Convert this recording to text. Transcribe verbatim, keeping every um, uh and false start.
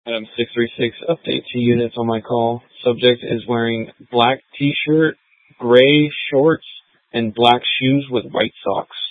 Adam six three six, update to units on my call. Subject is wearing black t-shirt, gray shorts, and black shoes with white socks.